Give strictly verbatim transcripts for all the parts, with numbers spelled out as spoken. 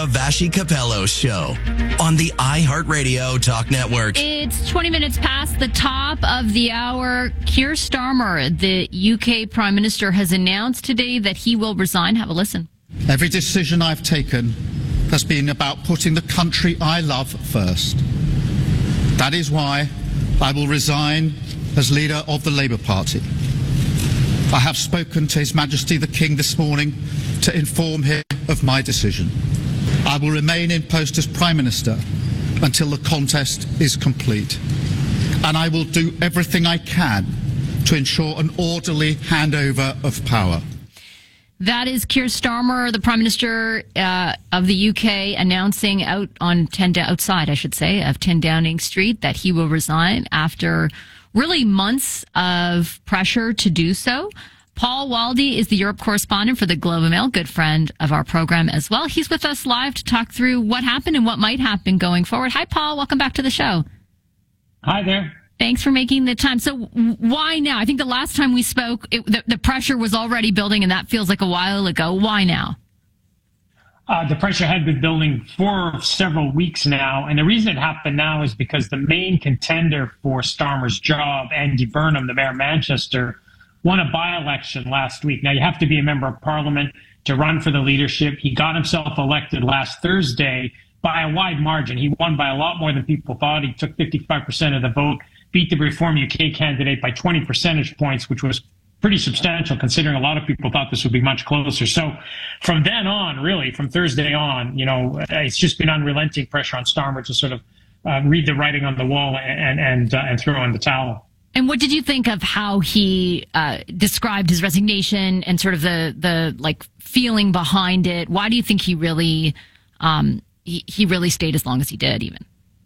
The Vashi Capello Show on the iHeartRadio Talk Network. It's twenty minutes past the top of the hour. Keir Starmer, the U K Prime Minister, has announced today that he will resign. Have a listen. Every decision I've taken has been about putting the country I love first. That is why I will resign as leader of the Labour Party. I have spoken to His Majesty the King this morning to inform him of my decision. I will remain in post as Prime Minister until the contest is complete. And I will do everything I can to ensure an orderly handover of power. That is Keir Starmer, the Prime Minister uh, of the U K, announcing out on ten outside, I should say, of ten Downing Street that he will resign after really months of pressure to do so. Paul Waldie is the Europe correspondent for the Globe and Mail, good friend of our program as well. He's with us live to talk through what happened and what might happen going forward. Hi, Paul. Welcome back to the show. Hi there. Thanks for making the time. So why now? I think the last time we spoke, it, the, the pressure was already building, and that feels like a while ago. Why now? Uh, the pressure had been building for several weeks now. And the reason it happened now is because the main contender for Starmer's job, Andy Burnham, the mayor of Manchester, won a by-election last week. Now, you have to be a member of parliament to run for the leadership. He got himself elected last Thursday by a wide margin. He won by a lot more than people thought. He took fifty-five percent of the vote, beat the Reform U K candidate by twenty percentage points, which was pretty substantial considering a lot of people thought this would be much closer. So from then on, really, from Thursday on, you know, it's just been unrelenting pressure on Starmer to sort of uh, read the writing on the wall and and, uh, and throw in the towel. And what did you think of how he uh, described his resignation and sort of the, the like feeling behind it? Why do you think he really um, he, he really stayed as long as he did even?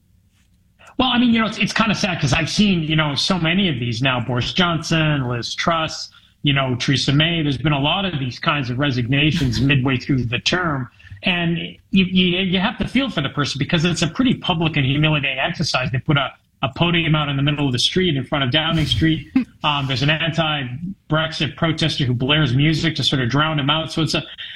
Well, I mean, you know, it's, it's kind of sad because I've seen, you know, so many of these now, Boris Johnson, Liz Truss, you know, Theresa May. There's been a lot of these kinds of resignations midway through the term. And you, you, you have to feel for the person because it's a pretty public and humiliating exercise. They put a, a podium out in the middle of the street in front of Downing Street. Um, there's an anti-Brexit protester who blares music to sort of drown him out. So it's a